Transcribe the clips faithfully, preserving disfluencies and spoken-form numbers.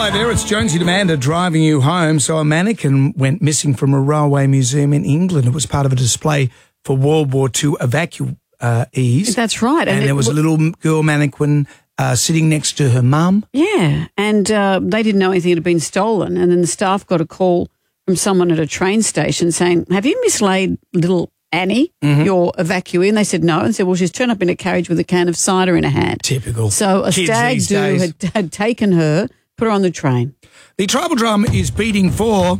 Hello there, it's Jonesy and Amanda driving you home. So a mannequin went missing from a railway museum in England. It was part of a display for World War Two evacuees. That's right. And, And there it was a w- little girl mannequin uh, sitting next to her mum. Yeah, and uh, they didn't know anything had been stolen. And then the staff got a call from someone at a train station saying, have you mislaid little Annie, Mm-hmm. your evacuee? And they said no. And said, well, she's turned up in a carriage with a can of cider in her hand. Typical. So a Kids stag these do days. had, had taken her, put her on the train. The tribal drum is beating for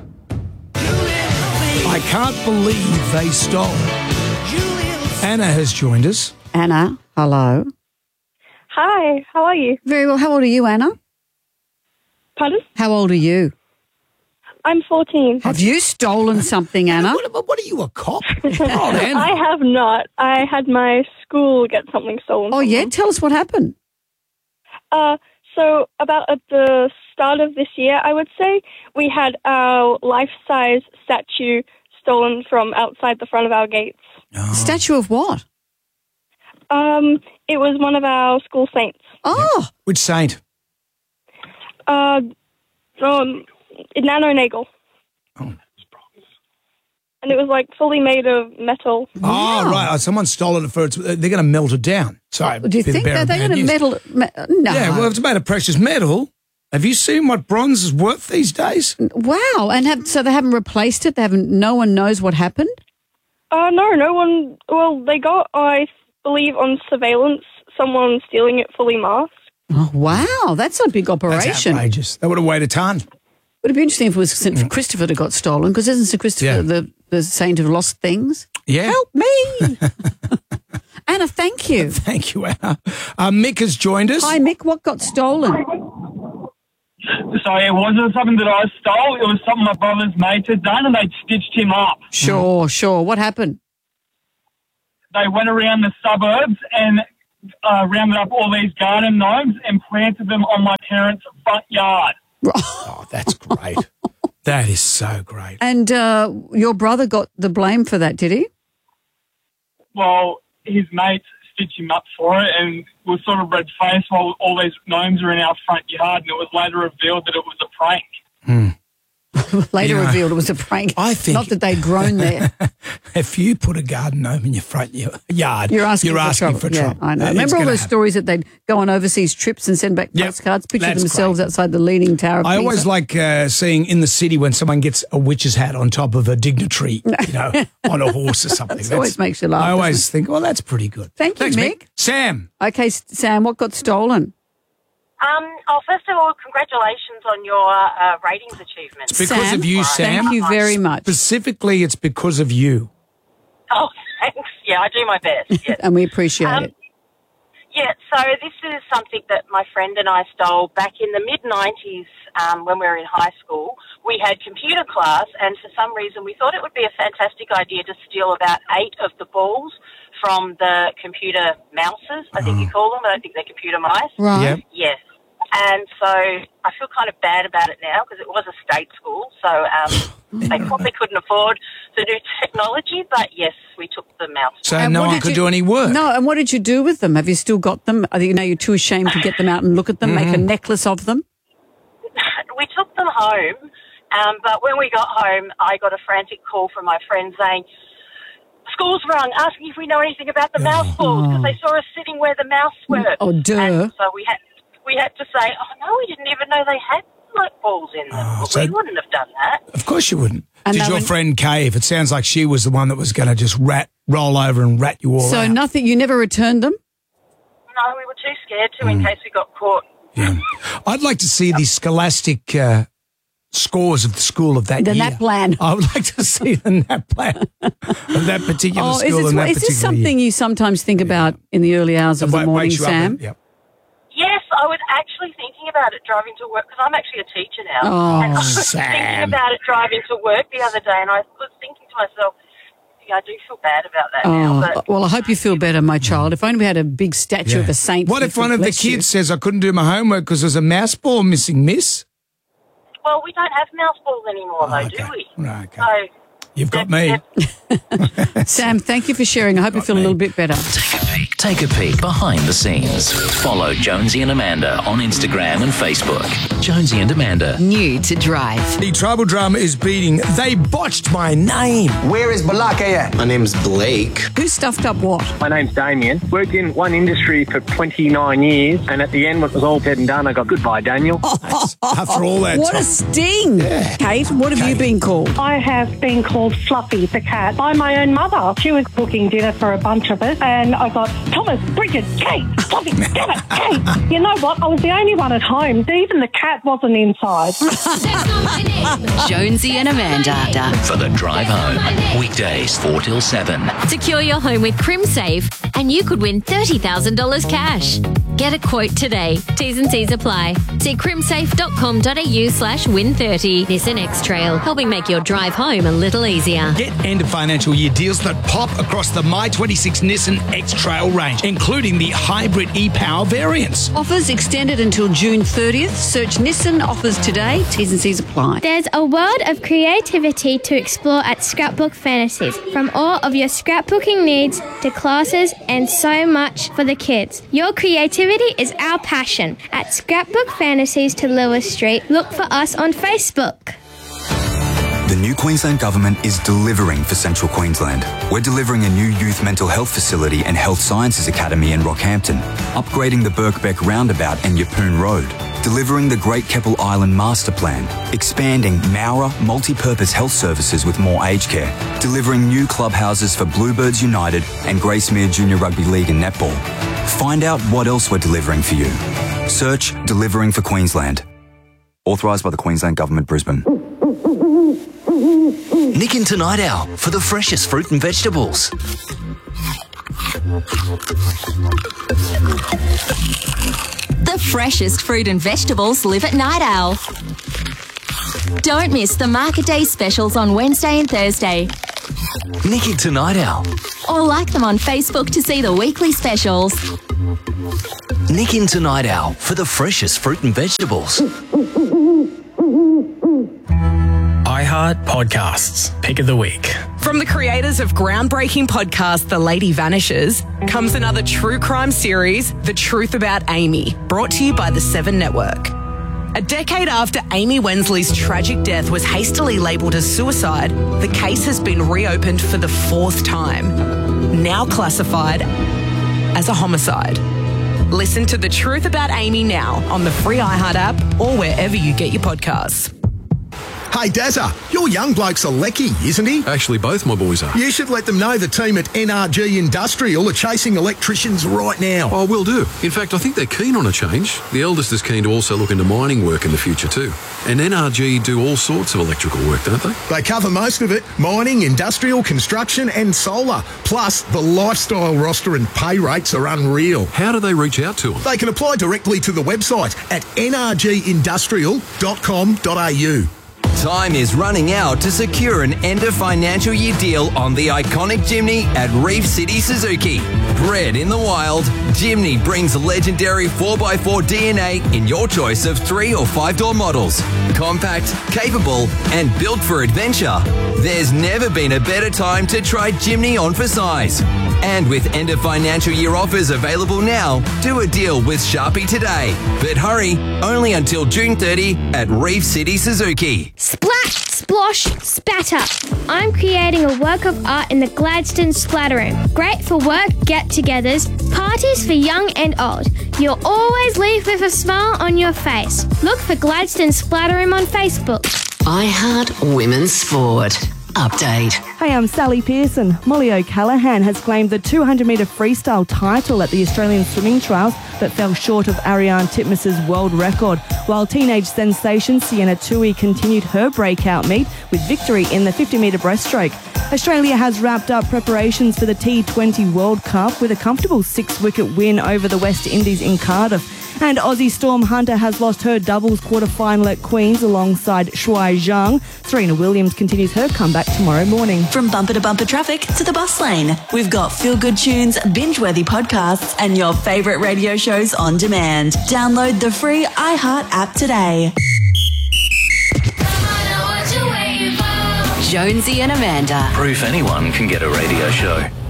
I Can't Believe They Stole. Anna has joined us. Anna, hello. Hi, how are you? Very well. How old are you, Anna? Pardon? How old are you? I'm fourteen. Have you stolen something, Anna? What, what are you, a cop? Oh, Anna. I have not. I had my school get something stolen. Oh, from yeah? them. Tell us what happened. Uh, so about at the start of this year, I would say, we had our life-size statue stolen from outside the front of our gates. Statue of what? Um, it was one of our school saints. Oh, Which saint? Uh, um, Nano Nagel. Oh. And it was like fully made of metal. Oh, right. Oh, someone stole it for its. They're going to melt it down. Sorry. do you bit of think bearer that of they're bad going to news. metal? Me- no. Yeah, well, if it's made of precious metal, have you seen what bronze is worth these days? Wow. And have, so they haven't replaced it? They haven't. No one knows what happened? Uh, no, no one. Well, they got, I believe, on surveillance, someone stealing it fully masked. Oh, wow. That's a big That's operation. outrageous. That would have weighed a ton. Would it be interesting if it was Saint Christopher that got stolen? Because isn't Saint Christopher Yeah. the, the saint of lost things? Yeah. Help me. Anna, thank you. Thank you, Anna. Uh, Mick has joined us. Hi, Mick. What got stolen? So it wasn't something that I stole. It was something my brother's mates had done, and they'd stitched him up. Sure, sure. What happened? They went around the suburbs and uh, rounded up all these garden gnomes and planted them on my parents' front yard. Oh, that's great. That is so great. And uh, your brother got the blame for that, did he? Well, his mates stitched him up for it, and was sort of red-faced while all these gnomes were in our front yard, and it was later revealed that it was a prank. Later Yeah. revealed it was a prank. I think- Not that they'd grown there. If you put a garden gnome in your front y- yard, You're asking, you're for, asking trouble. for Yeah, trouble. I know. It's Remember all gonna those happen. stories that they'd go on overseas trips and send back Yep, postcards, picture that's themselves great. outside the Leaning Tower of I always Pisa? like uh, seeing in the city when someone gets a witch's hat on top of a dignitary, you know, on a horse or something. That always makes you laugh, I doesn't always think, well, that's pretty good. Thank you, Thanks, Mick. Sam. Okay, S- Sam, what got stolen? Um, oh, first of all, congratulations on your uh, ratings achievements. It's because Sam, of you, Sam. Thank you very much. Specifically, it's because of you. Oh, thanks. Yeah, I do my best. Yes. And we appreciate Um, it. Yeah, so this is something that my friend and I stole back in the mid nineties um, when we were in high school. We had computer class, and for some reason we thought it would be a fantastic idea to steal about eight of the balls from the computer mouses, I think you call them. I don't think they're computer mice. Right. Yep. Yes. And so I feel kind of bad about it now because it was a state school, so um, they probably couldn't afford the new technology. But yes, we took the mouse. So And no what one did could you- do any work. No, and what did you do with them? Have you still got them? I think you know you're too ashamed to get them out and look at them, make a necklace of them. We took them home, um, but when we got home, I got a frantic call from my friend saying, "School's rung, asking if we know anything about the mouse balls because they saw us sitting where the mouse were." Oh, duh. And so we had we had to say, "Oh no, we didn't even know they had like balls in them. Oh, Well, so- we wouldn't have done that." Of course you wouldn't. And Did they your went- friend cave? It sounds like she was the one that was going to just rat, roll over and rat you all So out. nothing. You never returned them. No, we were too scared to in case we got caught. Yeah. I'd like to see the scholastic uh, scores of the school of that The year. N A P plan. I would like to see the N A P plan of that particular Oh, school is, and this, that is this particular something year. you sometimes think about in the early hours of That the wa- morning, wakes you up Sam? and- yep. Yes, I was actually thinking about it driving to work because I'm actually a teacher now. Oh, and I was Sam. thinking about it driving to work the other day, and I was thinking to myself, yeah, I do feel bad about that now. Oh, But well, I hope you feel better, my child. If only we had a big statue of a saint. What that if one could of the bless you. kids says, I couldn't do my homework because there's a mouse ball missing, miss? well, we don't have mouse balls anymore, though, Oh, okay. do we? Right, okay. So You've got me. Sam, thank you for sharing. I hope you feel me. a little bit better. Take a peek. Take a peek behind the scenes. Follow Jonesy and Amanda on Instagram and Facebook. Jonesy and Amanda. New to Drive. The tribal drama is beating. They botched my name. Where is Balake at? My name's Blake. Who stuffed up what? My name's Damien. Worked in one industry for twenty-nine years, and at the end, when it was all said and done, I got goodbye, Daniel. After all that What time. a sting. Yeah. Kate, what have Kate. you been called? I have been called Fluffy the cat by my own mother. She was cooking dinner for a bunch of us, and I got Thomas, Bridget, Kate, Fluffy, damn it, Kate. You know what? I was the only one at home. Even the cat wasn't inside. Jonesy and Amanda. For the drive home. Weekdays four till seven. Secure your home with CrimSafe and you could win thirty thousand dollars cash. Get a quote today. T's and C's apply. See crimsafe.com.au slash win thirty. Nissan X-Trail, helping make your drive home a little easier. Get end of financial year deals that pop across the My twenty-six Nissan X-Trail range, including the hybrid e-Power variants. Offers extended until June thirtieth. Search Nissan offers today. T's and C's apply. There's a world of creativity to explore at Scrapbook Fantasies. From all of your scrapbooking needs to classes and so much for the kids. Your creativity is our passion. At Scrapbook Fantasies to Lewis Street, look for us on Facebook. The new Queensland Government is delivering for Central Queensland. We're delivering a new youth mental health facility and health sciences academy in Rockhampton, upgrading the Birkbeck Roundabout and Yeppoon Road, delivering the Great Keppel Island Master Plan, expanding Mowra multi-purpose health services with more aged care, delivering new clubhouses for Bluebirds United and Gracemere Junior Rugby League and Netball. Find out what else we're delivering for you. Search Delivering for Queensland. Authorised by the Queensland Government, Brisbane. Nick into Night Owl for the freshest fruit and vegetables. The freshest fruit and vegetables live at Night Owl. Don't miss the Market Day specials on Wednesday and Thursday. Nick into Night Owl. Or like them on Facebook to see the weekly specials. Nick into Night Owl for the freshest fruit and vegetables. iHeart Podcasts, Pick of the Week. From the creators of groundbreaking podcast The Lady Vanishes comes another true crime series, The Truth About Amy, brought to you by the Seven Network. A decade after Amy Wensley's tragic death was hastily labelled as suicide, the case has been reopened for the fourth time, now classified as a homicide. Listen to The Truth About Amy now on the free iHeart app or wherever you get your podcasts. Hey, Dazza, your young bloke's a lecky, isn't he? Actually, both my boys are. You should let them know the team at N R G Industrial are chasing electricians right now. Oh, will do. In fact, I think they're keen on a change. The eldest is keen to also look into mining work in the future too. And N R G do all sorts of electrical work, don't they? They cover most of it. Mining, industrial, construction and solar. Plus, the lifestyle roster and pay rates are unreal. How do they reach out to them? They can apply directly to the website at n r g industrial dot com dot a u. Time is running out to secure an end of financial year deal on the iconic Jimny at Reef City Suzuki. Bred in the wild, Jimny brings legendary four by four D N A in your choice of three or five door models. Compact, capable, and built for adventure. There's never been a better time to try Jimny on for size. And with end of financial year offers available now, do a deal with Sharpie today. But hurry, only until June thirtieth at Reef City Suzuki. Splash, splosh, spatter. I'm creating a work of art in the Gladstone Splatter Room. Great for work get-togethers, parties for young and old. You'll always leave with a smile on your face. Look for Gladstone Splatter Room on Facebook. iHeart Women's Sport. Update. Hey, I'm Sally Pearson. Molly O'Callaghan has claimed the two hundred metre freestyle title at the Australian Swimming Trials, but fell short of Ariane Titmus's world record, while teenage sensation Sienna Tui continued her breakout meet with victory in the fifty metre breaststroke. Australia has wrapped up preparations for the T twenty World Cup with a comfortable six-wicket win over the West Indies in Cardiff. And Aussie Storm Hunter has lost her doubles quarter-final at Queen's alongside Shuai Zhang. Serena Williams continues her comeback tomorrow morning. From bumper to bumper traffic to the bus lane, we've got feel-good tunes, binge-worthy podcasts, and your favourite radio shows on demand. Download the free iHeart app today. Jonesy and Amanda. Proof anyone can get a radio show.